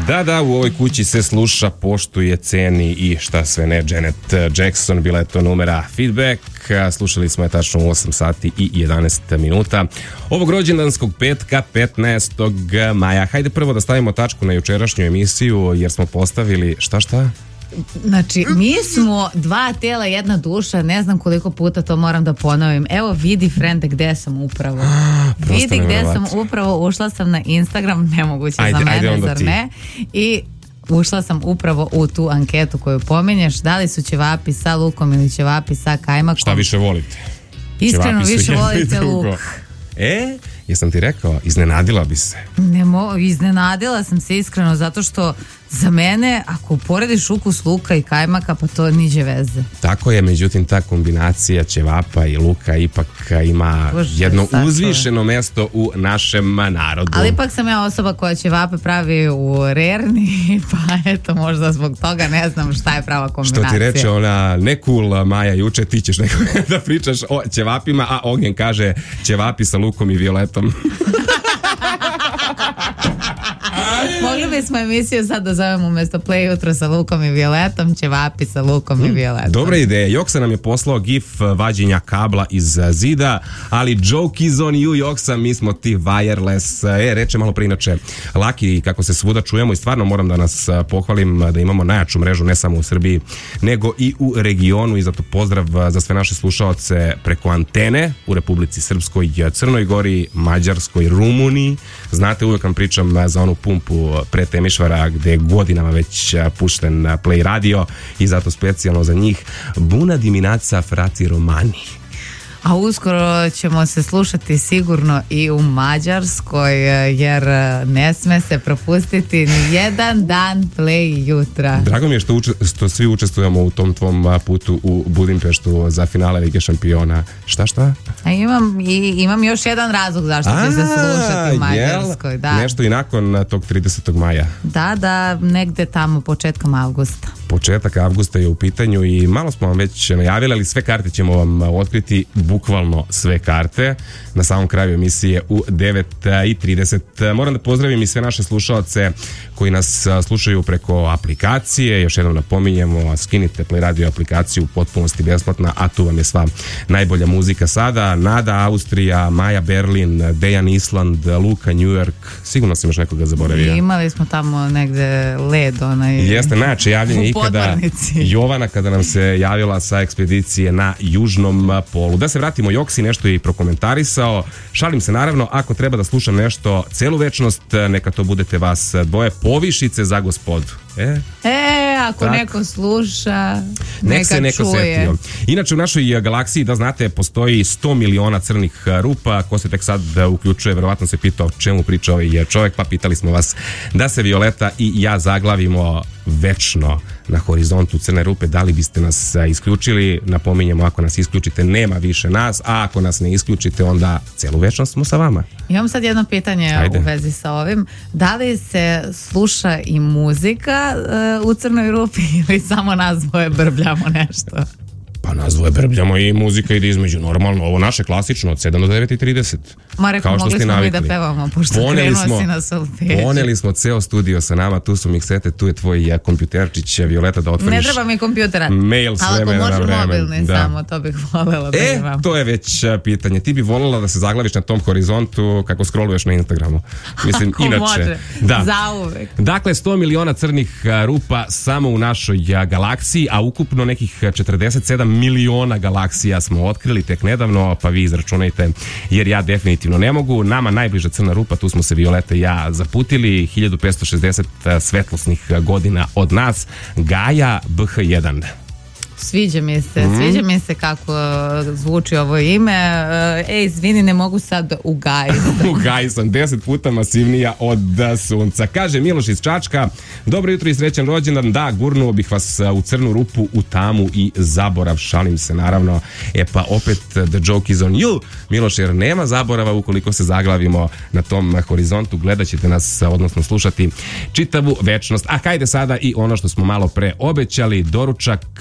Da, u ovoj kući se sluša, poštuje, ceni i šta sve ne. Janet Jackson, bila je to numera Feedback. Slušali smo je tačno u 8 sati i 11 minuta ovog rođendanskog petka, 15. maja. Hajde prvo da stavimo tačku na jučerašnju emisiju, jer smo postavili šta? Znači, mi smo dva tela, jedna duša, ne znam koliko puta to moram da ponovim. Evo, vidi, frende, gde sam upravo. Vidi gde sam upravo, ušla sam na Instagram, nemoguće za mene, zar ne? I ušla sam upravo u tu anketu koju pominješ. Da li su ćevapi sa lukom ili ćevapi sa kajmakom? Šta više volite? Iskreno više volite luk. Jesam ti rekao, iznenadila bi se. Iznenadila sam se iskreno, zato što za mene, ako uporediš ukus luka i kajmaka, pa to niđe veze. Tako je, međutim ta kombinacija ćevapa i luka ipak ima jedno uzvišeno mesto u našem narodu. Ali ipak sam ja osoba koja ćevape pravi u rerni, pa eto, možda zbog toga ne znam šta je prava kombinacija. Što ti reče ona, ne cool Maja juče, ti ćeš neko da pričaš o ćevapima, a Ognjen kaže ćevapi sa lukom i violetom. Mogli bismo emisiju sad da zovemo umjesto Play jutro sa lukom i violetom, ćevapi sa lukom i violetom. Dobra ideja. Joksa nam je poslao gif vađenja kabla iz zida, ali joke is on you, Joksa, mi smo ti wireless. Reče malo pre inače Laki, kako se svuda čujemo, i stvarno moram da nas pohvalim da imamo najjaču mrežu ne samo u Srbiji, nego i u regionu, i zato pozdrav za sve naše slušaoce preko antene u Republici Srpskoj, Crnoj Gori, Mađarskoj, Rumuniji. Znate, uvek vam pričam za onu pumpu pre Temišvara gde je godinama već pušten Play radio, i zato specijalno za njih Buna dimineața, frati romani. A uskoro ćemo se slušati sigurno i u Mađarskoj, jer ne sme se propustiti ni jedan dan Play jutra. Drago mi je što svi učestvujemo u tom tvom putu u Budimpeštu za finale Lige šampiona. Šta? A imam još jedan razlog zašto će se slušati u Mađarskoj. Da. Nešto i nakon tog 30. maja. Da, negde tamo početkom avgusta. Početak avgusta je u pitanju i malo smo vam već najavili, ali sve karte ćemo vam otkriti, bukvalno sve karte, na samom kraju emisije u 9:30. Moram da pozdravim i sve naše slušaoce koji nas slušaju preko aplikacije. Još jednom napominjemo, skinite Play radio aplikaciju, u potpunosti besplatna, a tu vam je sva najbolja muzika sada. Nada Austrija, Maja Berlin, Dejan Island, Luka New York, sigurno sam još nekoga zaboravio. Imali smo tamo negde led. Jeste, najjače javljanje ikada Jovana kada nam se javila sa ekspedicije na južnom polu. Da se vratimo Joksi, nešto je i prokomentarisao. Šalim se naravno, ako treba da slušam nešto celu večnost, neka to budete vas dvoje, povišice za gospodu. Ako tak, neko sluša, neka neko čuje. Setio. Inače u našoj galaksiji, da znate, postoji 100 miliona crnih rupa. Ko se tek sad uključuje, verovatno se pitao o čemu priča ovaj čovjek, pa pitali smo vas da se Violeta i ja zaglavimo večno na horizontu crne rupe. Da li biste nas isključili? Napominjemo, ako nas isključite, nema više nas, a ako nas ne isključite, onda celu večnost smo sa vama. Imam sad jedno pitanje u vezi sa ovim. Da li se sluša i muzika u crnoj rupi ili samo nas dvoje brbljamo nešto? Pa nas dvoje brbljamo i muzika ide između, normalno, ovo naše klasično od 7 do 9:30. Ma rekao, mogli smo mi da pevamo, pošto krenuo si na solfeđu. Poneli smo ceo studio sa nama, tu su miksete, tu je tvoj kompjuterčić, Violeta, da otvoriš. Ne treba mi kompjutera, mail s vremena na vreme. Ali ako može mobilni samo, to bih voljela da imam. To je već pitanje. Ti bi voljela da se zaglaviš na tom horizontu kako scrolluješ na Instagramu. Mislim, ako inače. Može, da. zauvek. Dakle, 100 miliona crnih rupa samo u našoj galaksiji, a ukupno nekih 47 miliona galaksija smo otkrili tek nedavno, pa vi izračunajte, jer ja definitivno ne mogu. Nama najbliža crna rupa, tu smo se Violeta i ja zaputili, 1560 svetlosnih godina od nas, Gaja BH1. Sviđa mi se kako zvuči ovo ime. Izvini, ne mogu sad u Gaji. U Gaji sam 10 puta masivnija od sunca. Kaže Miloš iz Čačka, dobro jutro i srećan rođendan. Da, gurnuo bih vas u crnu rupu, u tamu i zaborav. Šalim se, naravno. Pa opet the joke is on you, Miloš, jer nema zaborava ukoliko se zaglavimo na tom horizontu. Gledat ćete nas, odnosno slušati čitavu večnost. A hajde sada i ono što smo malo pre obećali, doručak u restoranu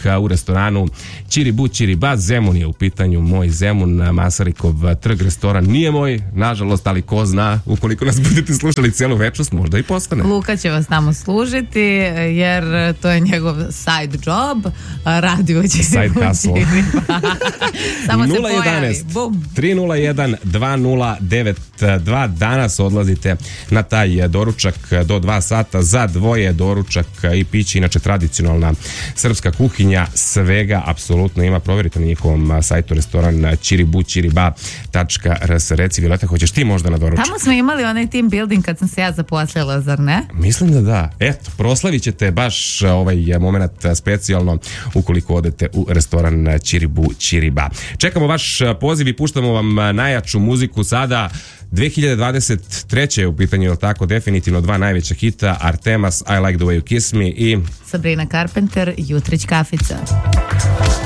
restoranu Čiribu Čiriba. Zemun je u pitanju, moj Zemun, Masarikov trg, restoran nije moj, nažalost, ali ko zna, ukoliko nas budete slušali cijelu večnost, možda i postane. Luka će vas tamo služiti, jer to je njegov side job, radio će side hustle. Samo se pojavi. 301 2092. Danas odlazite na taj doručak do 2 sata za dvoje, doručak i piće, inače tradicionalna srpska kuhinja, svega apsolutno ima, provjerite na njihovom sajtu restoran čiribu-čiriba.rs. Reci, Violeta, hoćeš ti možda na doručak? Tamo smo imali onaj team building kad sam se ja zaposlila, zar ne? Mislim da da. Eto, proslavit ćete baš ovaj moment specijalno ukoliko odete u restoran Čiribu-Čiriba. Čekamo vaš poziv i puštamo vam najjaču muziku sada. 2023. je u pitanju, je li tako, definitivno 2 najveća hita, Artemas, I Like the Way You Kiss Me i Sabrina Carpenter, Jutrić kafica.